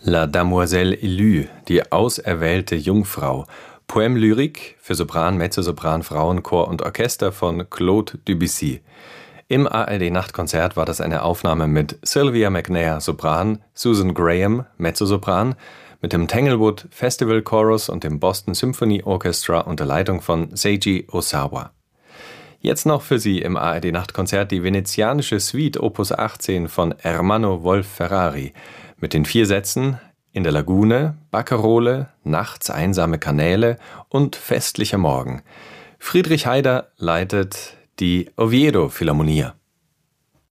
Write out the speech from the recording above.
La Demoiselle élue, die auserwählte Jungfrau. Poème lyrique für Sopran, Mezzosopran, Frauenchor und Orchester von Claude Debussy. Im ARD-Nachtkonzert war das eine Aufnahme mit Sylvia McNair, Sopran, Susan Graham, Mezzosopran, mit dem Tanglewood Festival Chorus und dem Boston Symphony Orchestra unter Leitung von Seiji Osawa. Jetzt noch für Sie im ARD-Nachtkonzert die venezianische Suite Opus 18 von Ermanno Wolf-Ferrari mit den 4 Sätzen In der Lagune, Barcarole, Nachts einsame Kanäle und Festlicher Morgen. Friedrich Haider leitet die Oviedo Philharmonia.